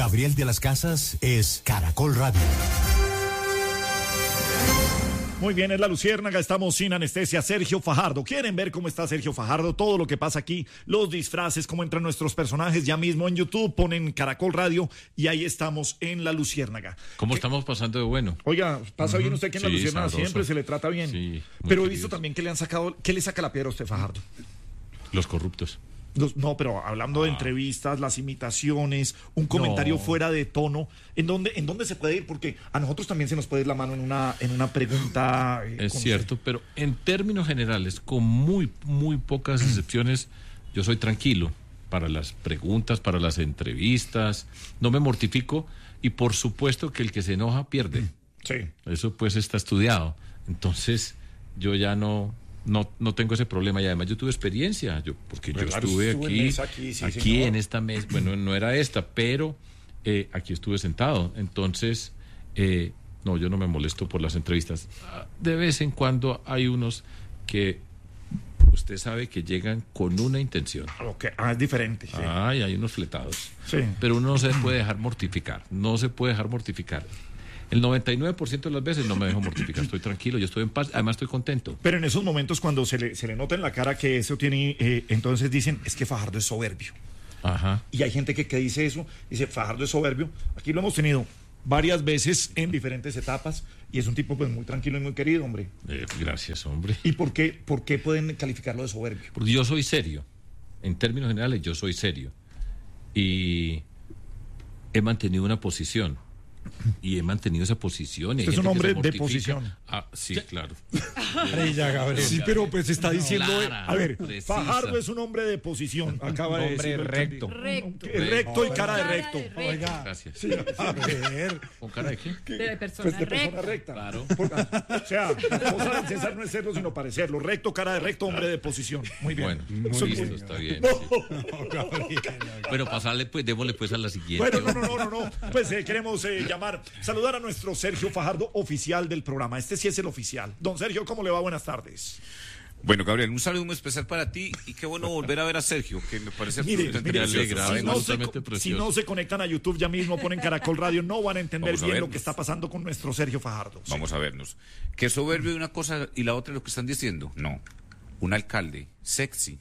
Gabriel de las Casas es Caracol Radio. Muy bien, es La Luciérnaga, estamos sin anestesia. Sergio Fajardo, ¿quieren ver cómo está Sergio Fajardo? Todo lo que pasa aquí, los disfraces, cómo entran nuestros personajes, ya mismo en YouTube ponen Caracol Radio y ahí estamos en La Luciérnaga. ¿Cómo estamos pasando de bueno? Oiga, pasa bien usted que en La Luciérnaga sabroso. siempre se le trata bien. Sí, pero he visto también que le han sacado, ¿qué le saca la piedra a usted, Fajardo? Los corruptos. No, pero hablando de entrevistas, las imitaciones, un comentario fuera de tono, ¿en dónde se puede ir? Porque a nosotros también se nos puede ir la mano en una pregunta. Es cierto, pero en términos generales, con muy pocas excepciones, yo soy tranquilo para las preguntas, para las entrevistas, no me mortifico y por supuesto que el que se enoja pierde. Sí. Eso pues está estudiado. Entonces, yo ya no tengo ese problema y además yo tuve experiencia, porque yo estuve aquí en esta mesa, bueno, no era esta, pero aquí estuve sentado, entonces no, yo no me molesto por las entrevistas. De vez en cuando hay unos que usted sabe que llegan con una intención. Okay. Es diferente. Sí. Y hay unos fletados. Sí. Pero uno no se puede dejar mortificar, El 99% de las veces no me dejo mortificar, estoy tranquilo, yo estoy en paz, además estoy contento. Pero en esos momentos cuando se le nota en la cara que eso tiene, entonces dicen, es que Fajardo es soberbio. Ajá. Y hay gente que dice eso, dice, Fajardo es soberbio. Aquí lo hemos tenido varias veces en diferentes etapas y es un tipo pues muy tranquilo y muy querido, hombre. Gracias, hombre. ¿Y por qué pueden calificarlo de soberbio? Porque yo soy serio, en términos generales yo soy serio y he mantenido una posición. Y he mantenido esa posición. Usted es un hombre de posición. Sí, claro. Sí, pero pues está diciendo. A ver, precisa. Fajardo es un hombre de posición. Acaba de decir. Recto. Recto y cara de recto. Oiga. Gracias. Sí, a ver. ¿Con cara de qué? De persona, Pues de persona recta. Claro. O sea, la cosa del César no es serlo, sino parecerlo. Recto, cara de recto, hombre de posición. Muy bien. Bueno, listo, está bien. Sí. Pero pasarle, pues, démosle pues a la siguiente. Bueno, no. Pues queremos saludar a nuestro Sergio Fajardo, oficial del programa. Este sí es el oficial. Don Sergio, ¿cómo le va? Buenas tardes. Bueno, Gabriel, un saludo muy especial para ti y qué bueno volver a ver a Sergio, que me parece absolutamente precioso. Si no se conectan a YouTube ya mismo, ponen Caracol Radio, no van a entender bien lo que está vernos. pasando con nuestro Sergio Fajardo. Vamos a vernos. ¿Qué soberbio de una cosa y la otra es lo que están diciendo? No. Un alcalde sexy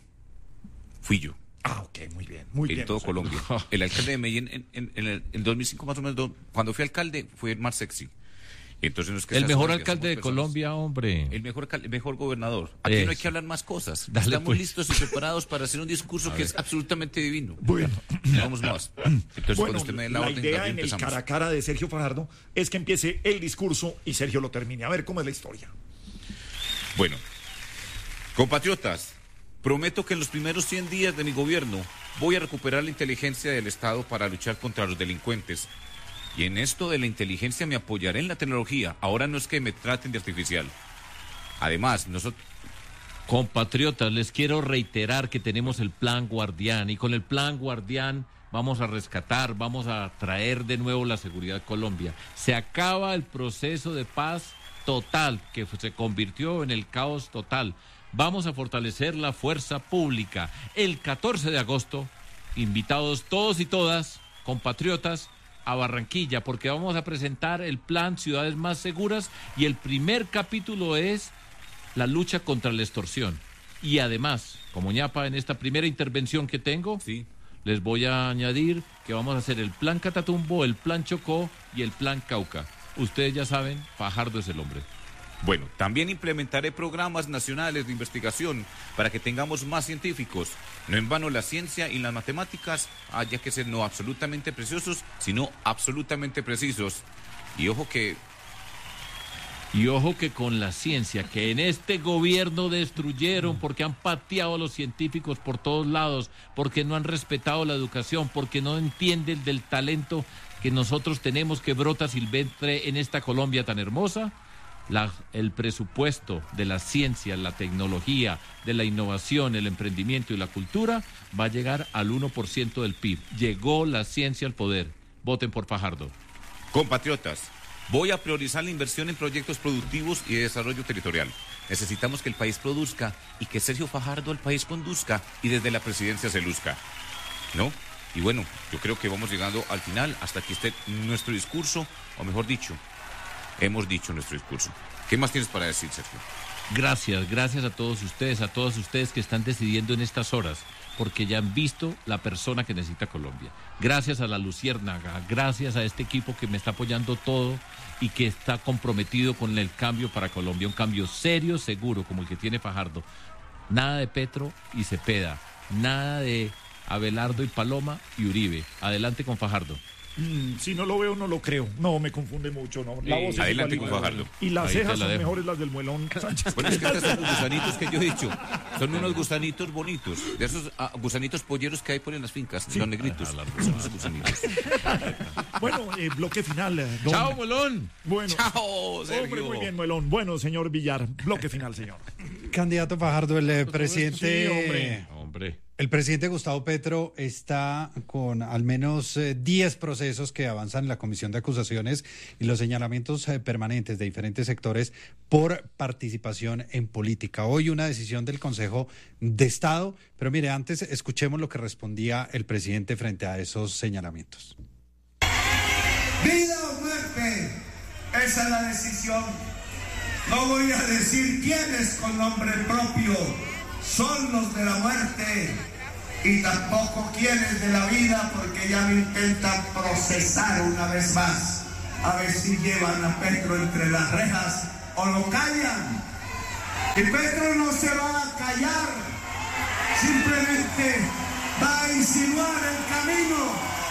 fui yo. Ok, muy bien. En todo Colombia. El alcalde de Medellín en 2005 más o menos, cuando fui alcalde, fue el más sexy. Entonces, no es que el sea mejor soberbia, alcalde de somos Colombia, hombre. El mejor gobernador. Aquí no hay que hablar más cosas. Estamos pues. listos y preparados para hacer un discurso que es absolutamente divino. Bueno. Vamos más. Entonces, cuando usted me dé la orden, idea en el empezamos. cara a cara de Sergio Fajardo es que empiece el discurso y Sergio lo termine. A ver cómo es la historia. Bueno, compatriotas, prometo que en los primeros 100 días de mi gobierno voy a recuperar la inteligencia del Estado para luchar contra los delincuentes. Y en esto de la inteligencia me apoyaré en la tecnología. Ahora no es que me traten de artificial. Además, nosotros... Compatriotas, les quiero reiterar que tenemos el Plan Guardián y con el Plan Guardián vamos a rescatar, vamos a traer de nuevo la seguridad a Colombia. Se acaba el proceso de paz total que se convirtió en el caos total. Vamos a fortalecer la fuerza pública. El 14 de agosto, invitados todos y todas, compatriotas, a Barranquilla, porque vamos a presentar el plan Ciudades Más Seguras y el primer capítulo es la lucha contra la extorsión. Y además, como ñapa en esta primera intervención que tengo, Sí. les voy a añadir que vamos a hacer el plan Catatumbo, el plan Chocó y el plan Cauca. Ustedes ya saben, Fajardo es el hombre. Bueno, también implementaré programas nacionales de investigación para que tengamos más científicos. No en vano la ciencia y las matemáticas haya que ser no absolutamente preciosos, sino absolutamente precisos. Y ojo que con la ciencia, que en este gobierno destruyeron porque han pateado a los científicos por todos lados, porque no han respetado la educación, porque no entienden del talento que nosotros tenemos que brota silvestre en esta Colombia tan hermosa. El presupuesto de la ciencia, la tecnología, de la innovación, el emprendimiento y la cultura va a llegar al 1% del PIB. Llegó la ciencia al poder. Voten por Fajardo. compatriotas, voy a priorizar la inversión en proyectos productivos y de desarrollo territorial. Necesitamos que el país produzca y que Sergio Fajardo al país conduzca y desde la presidencia se luzca. ¿No? Y bueno, yo creo que vamos llegando al final hasta que esté nuestro discurso, o mejor dicho, hemos dicho nuestro discurso. ¿Qué más tienes para decir, Sergio? Gracias a todos ustedes que están decidiendo en estas horas, porque ya han visto la persona que necesita Colombia. Gracias a la Luciérnaga, gracias a este equipo que me está apoyando todo y que está comprometido con el cambio para Colombia, un cambio serio, seguro, como el que tiene Fajardo. Nada de Petro y Cepeda, nada de Abelardo y Paloma y Uribe. Adelante con Fajardo. Si no lo veo, no lo creo. No, me confunde mucho. No. La voz es adelante igual, con Fajardo. Y las Ahí cejas te la son dejo. mejores las del muelón Sánchez. Bueno, es que estos son los gusanitos que yo he dicho. Son unos gusanitos bonitos. De esos gusanitos polleros que hay por en las fincas, los negritos. Son esos gusanitos. Bueno, bloque final. ¡Chao, Molón! Bueno, ¡Chao, Sergio! hombre, muy bien, Muelón. Bueno, señor Villar, bloque final, señor. Candidato Fajardo, el presidente... Sí, Hombre. El presidente Gustavo Petro está con al menos 10 procesos que avanzan en la Comisión de Acusaciones y los señalamientos permanentes de diferentes sectores por participación en política. Hoy una decisión del Consejo de Estado, pero mire, antes escuchemos lo que respondía el presidente frente a esos señalamientos. Vida o muerte, esa es la decisión. No voy a decir quiénes con nombre propio son los de la muerte y tampoco quiénes de la vida, porque ya me intentan procesar una vez más, a ver si llevan a Petro entre las rejas o lo callan. Y Petro no se va a callar, simplemente va a insinuar el camino,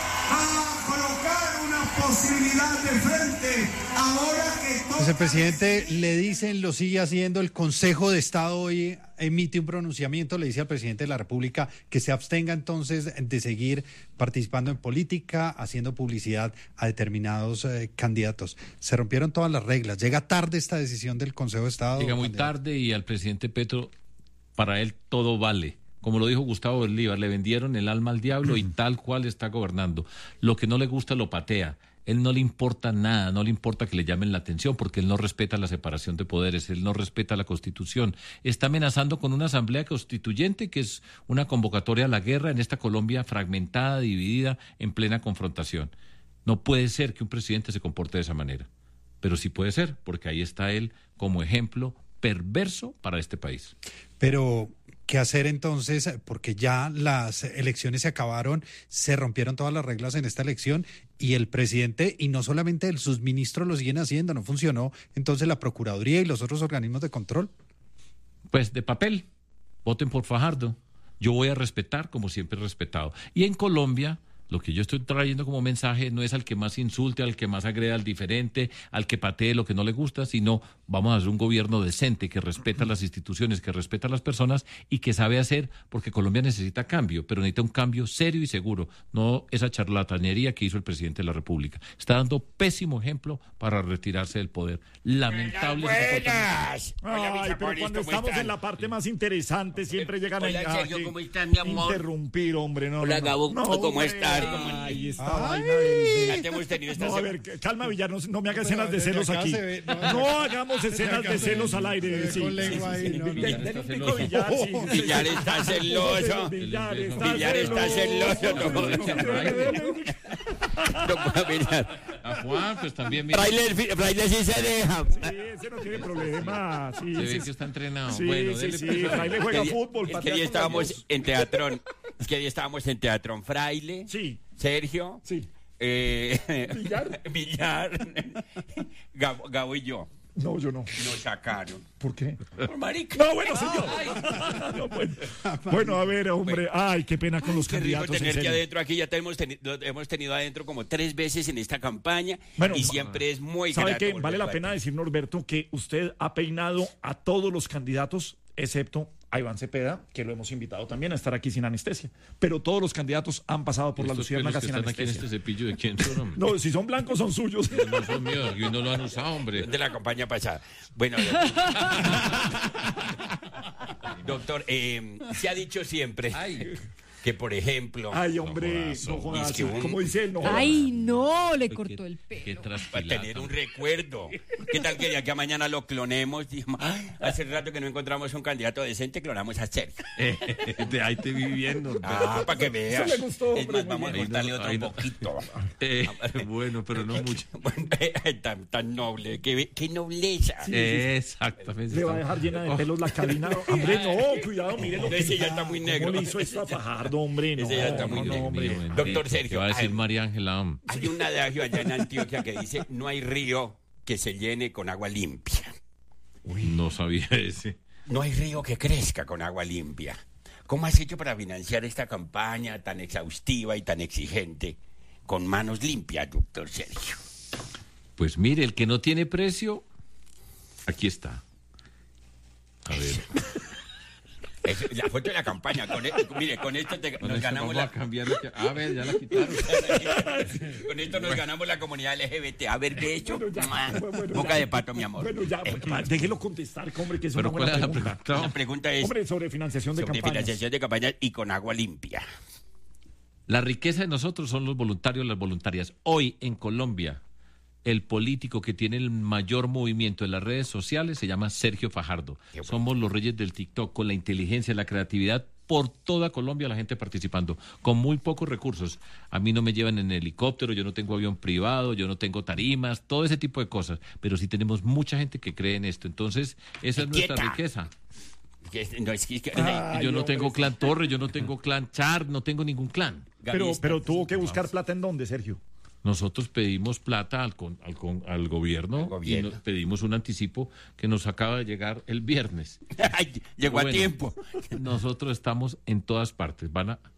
va a colocar una posibilidad de frente, ahora que todo... Pues el presidente le dicen, lo sigue haciendo, el Consejo de Estado hoy emite un pronunciamiento, le dice al presidente de la República que se abstenga entonces de seguir participando en política, haciendo publicidad a determinados candidatos. Se rompieron todas las reglas, llega tarde esta decisión del Consejo de Estado. Llega muy tarde y al presidente Petro, para él todo vale. Como lo dijo Gustavo Bolívar, le vendieron el alma al diablo y tal cual está gobernando. Lo que no le gusta lo patea. Él no le importa nada, no le importa que le llamen la atención porque él no respeta la separación de poderes, él no respeta la Constitución. Está amenazando con una asamblea constituyente que es una convocatoria a la guerra en esta Colombia fragmentada, dividida, en plena confrontación. No puede ser que un presidente se comporte de esa manera, pero sí puede ser, porque ahí está él como ejemplo perverso para este país. Pero ¿qué hacer entonces? Porque ya las elecciones se acabaron, se rompieron todas las reglas en esta elección y el presidente, y no solamente sus ministros lo siguen haciendo, no funcionó entonces la Procuraduría y los otros organismos de control. Pues de papel, voten por Fajardo. Yo voy a respetar como siempre he respetado. Y en Colombia, lo que yo estoy trayendo como mensaje no es al que más insulte, al que más agreda al diferente, al que patee lo que no le gusta, sino vamos a hacer un gobierno decente que respeta las instituciones, que respeta a las personas y que sabe hacer, porque Colombia necesita cambio, pero necesita un cambio serio y seguro, no esa charlatanería que hizo el presidente de la República. Está dando pésimo ejemplo para retirarse del poder. Lamentable. Buenas. Hola, mis Ay, pero amores, cuando ¿cómo estamos están? en la parte más interesante siempre llegan Hola, a Sergio, ¿cómo están, mi amor? interrumpir, hombre. No, Hola, no, Gabo, no, ¿cómo hombre, estás? Ay, esta Ay. vaina del- Ya te hemos tenido esta No, a semana. ver, calma, Villar, no me hagas escenas de desde celos acá aquí. se ve, No hagamos escenas de celos al aire. Sí, con lengua ahí, no, no. Villar está celoso. Villar, sí. Villar está celoso. Villar Villar está celoso. No puedo mirar. A Juan, pues también mira, Fraile sí se deja. Sí, ese no tiene problema. Sí, se ve sí, que está entrenado. sí, Bueno, sí, dele sí. pues, Fraile juega fútbol. Es que patea hoy con estábamos las dos. en Teatrón. Es que hoy estábamos en Teatrón. Fraile, Sí, Sergio, sí. Villar, Gabo y yo. No, yo no. Nos sacaron. ¿Por qué? Por marica. No, bueno, señor. No, bueno, a ver, hombre. Ay, qué pena con los Qué rico candidatos. en tener que serio. adentro aquí, ya te hemos tenido adentro como 3 veces en esta campaña Bueno, y siempre es muy ¿Sabe grato qué? volver Vale la a pena ti. decir, Norberto, que usted ha peinado a todos los candidatos, excepto a Iván Cepeda, que lo hemos invitado también a estar aquí sin anestesia. Pero todos los candidatos han pasado por la estos luciérnaga pelos que sin están aquí en anestesia. este cepillo, ¿de quién son, hombre? No, si son blancos son suyos. No son míos, y no lo han usado, hombre. De la campaña pasada. Bueno, doctor, se ha dicho siempre. Que, por ejemplo... Ay, hombre, no jodas, como dice él, no jodas. Ay, no, le cortó el Qué pelo. Para trasquilata. tener un recuerdo. ¿Qué tal que de aquí a mañana lo clonemos? Dijimos, "Ay, hace rato que no encontramos un candidato decente, clonamos a Sergio. De ahí te vi viendo. Para que veas. Eso le gustó, Es hombre, más, vamos a muy bien. contarle Ahí otro no- poquito. Bueno, pero no mucho. Bueno, tan noble, qué nobleza. Exactamente. Le va a dejar llena de pelos la cabina. Hombre, no, cuidado, mire lo que... Ese ya está muy negro. ¿Cómo le hizo esto a Fajardo, hombre? No, Ese ya está muy no, negro. hombre. Doctor ¿Qué Sergio, va a decir ay, María Ángela? hay un adagio allá en Antioquia que dice, no hay río que se llene con agua limpia. No sabía ese. No hay río que crezca con agua limpia. ¿Cómo has hecho para financiar esta campaña tan exhaustiva y tan exigente con manos limpias, doctor Sergio? Pues mire, el que no tiene precio, aquí está. A ver. La foto de la campaña. Mire, con esto Con nos esto ganamos vamos a cambiar lo que... A ver, ya la quitaron. Con esto nos ganamos la comunidad LGBT. A ver, de hecho, boca de pato, mi amor. Bueno, ya, déjelo contestar, hombre, que es una Pero ¿cuál buena es la pregunta. pregunta? La pregunta es Hombre, sobre financiación de sobre campañas. financiación de campañas y con agua limpia. La riqueza de nosotros son los voluntarios, las voluntarias. Hoy en Colombia, el político que tiene el mayor movimiento en las redes sociales se llama Sergio Fajardo. Qué bueno. Somos los reyes del TikTok con la inteligencia, la creatividad. Por toda Colombia la gente participando, con muy pocos recursos. A mí no me llevan en helicóptero, yo no tengo avión privado, yo no tengo tarimas, todo ese tipo de cosas. Pero sí tenemos mucha gente que cree en esto. Entonces, esa es nuestra ¡Quieta! riqueza. No, es que, Ay, Yo no hombre, tengo clan Torre, yo no tengo clan Char, no tengo ningún clan. Pero tuvo que buscar plata en dónde, Sergio. Nosotros pedimos plata al gobierno, Al gobierno. y nos pedimos un anticipo que nos acaba de llegar el viernes. Ay, llegó a Bueno, tiempo. Nosotros estamos en todas partes.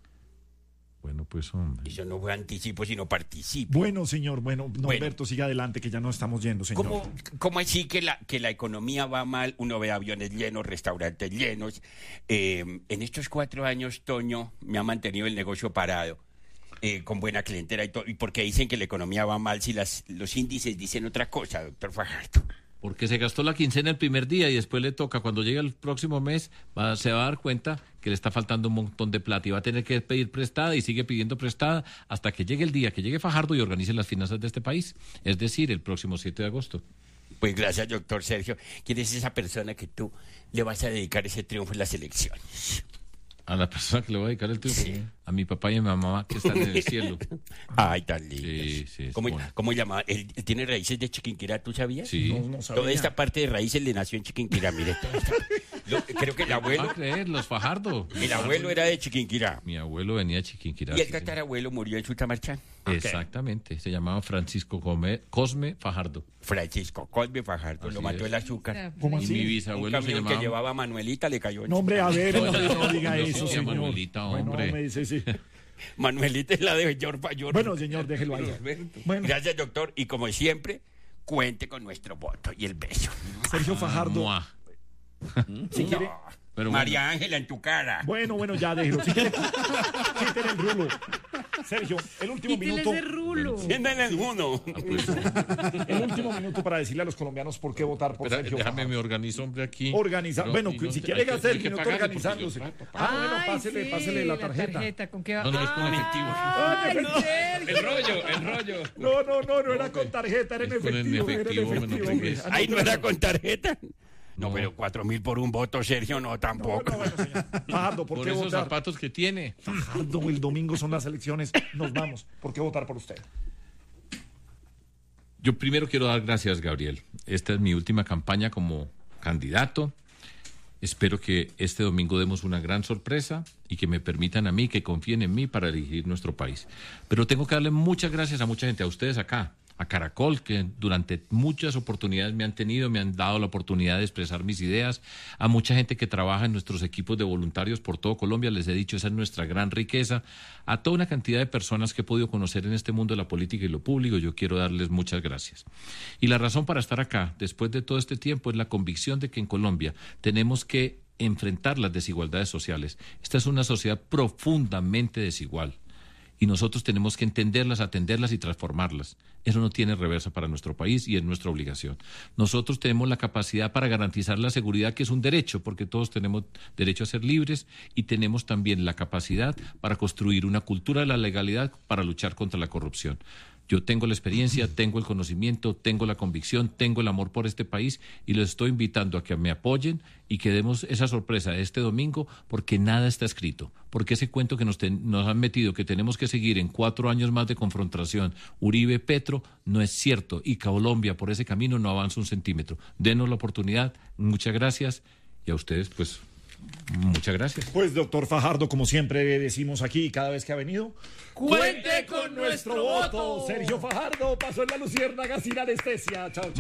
Bueno, pues hombre. Eso no fue anticipo, sino participo. Bueno, señor, bueno, Norberto, siga adelante, que ya no estamos yendo, señor. ¿Cómo así que la economía va mal? Uno ve aviones llenos, restaurantes llenos. En estos 4 años, Toño me ha mantenido el negocio parado. Con buena clientela y todo. ¿Y por qué dicen que la economía va mal si los índices dicen otra cosa, doctor Fajardo? Porque se gastó la quincena el primer día y después le toca, cuando llegue el próximo mes, se va a dar cuenta que le está faltando un montón de plata y va a tener que pedir prestada y sigue pidiendo prestada hasta que llegue el día que llegue Fajardo y organice las finanzas de este país. Es decir, el próximo 7 de agosto. Pues gracias, doctor Sergio. ¿Quién es esa persona que tú le vas a dedicar ese triunfo en las elecciones? A la persona que le voy a dedicar el triunfo. Sí. A mi papá y a mi mamá que están en el cielo. Ay, tan lindo. Sí, es ¿Cómo, bueno. cómo llamaba? ¿Él tiene raíces de Chiquinquirá, tú sabías? Sí. No sabía. Toda esta parte de raíces le nació en Chiquinquirá, mire. Creo que el ¿Va abuelo, a creer? Los Fajardo. era de Chiquinquirá. Mi abuelo venía de Chiquinquirá. Y el sí, tatarabuelo murió en Sutamarchán. Exactamente. Se llamaba Francisco Cosme Fajardo. Francisco Cosme Fajardo, Así lo mató es. el azúcar. ¿Cómo Y así? mi Un bisabuelo se camión que llamaba... llevaba a Manuelita le cayó en No, hombre, a ver, no diga Yo eso, sí, señor. Manuelita, Bueno, hombre. me dice, sí. Manuelita es la de Yorba Yorba. Bueno, señor, déjelo ahí. Bueno, Gracias, doctor. Y como siempre, cuente con nuestro voto y el beso. Sergio Fajardo, Mua. si quiere... Pero bueno. María Ángela en tu cara. Bueno, ya déjelo. Si quiere, quiten el rulo. Sergio, el último Quítele minuto. ese rulo. Siéntenle el uno. El último minuto para decirle a los colombianos por qué votar por Espera, Sergio déjame, Fajardo. me organizo, hombre, aquí. Organizar. Pero, Bueno, y no si te- quiere hay que- gastar hay el que minuto pagarle porque organizándose. yo trato. Bueno, Ay, pásele la tarjeta. ¿Con qué va? No, es con Ay, efectivo. Ay, Sergio. El rollo. No era con tarjeta, era en Es con el efectivo. efectivo, Era en bueno, efectivo. pues. Ay, no era con tarjeta. No, No. pero 4.000 por un voto, Sergio, no, tampoco. Bueno, señor. Fajardo, ¿por Por qué esos votar? zapatos que tiene. Fajardo, el domingo son las elecciones. Nos vamos. ¿Por qué votar por usted? Yo primero quiero dar gracias, Gabriel. Esta es mi última campaña como candidato. Espero que este domingo demos una gran sorpresa y que me permitan a mí, que confíen en mí para dirigir nuestro país. Pero tengo que darle muchas gracias a mucha gente, a ustedes acá, a Caracol, que durante muchas oportunidades me han tenido, me han dado la oportunidad de expresar mis ideas, a mucha gente que trabaja en nuestros equipos de voluntarios por todo Colombia, les he dicho, esa es nuestra gran riqueza, a toda una cantidad de personas que he podido conocer en este mundo de la política y lo público, yo quiero darles muchas gracias. Y la razón para estar acá, después de todo este tiempo, es la convicción de que en Colombia tenemos que enfrentar las desigualdades sociales. Esta es una sociedad profundamente desigual. y nosotros tenemos que entenderlas, atenderlas y transformarlas. Eso no tiene reversa para nuestro país y es nuestra obligación. Nosotros tenemos la capacidad para garantizar la seguridad, que es un derecho, porque todos tenemos derecho a ser libres, y tenemos también la capacidad para construir una cultura de la legalidad para luchar contra la corrupción. Yo tengo la experiencia, tengo el conocimiento, tengo la convicción, tengo el amor por este país y los estoy invitando a que me apoyen y que demos esa sorpresa este domingo, porque nada está escrito. Porque ese cuento que nos han metido, que tenemos que seguir en 4 años más de confrontación, Uribe-Petro, no es cierto. Y Colombia por ese camino no avanza un centímetro. Denos la oportunidad. Muchas gracias. Y a ustedes, pues, muchas gracias. Pues, doctor Fajardo, como siempre decimos aquí cada vez que ha venido, ¡cuente con nuestro voto! Sergio Fajardo pasó en La Luciérnaga sin anestesia. Chao, chao.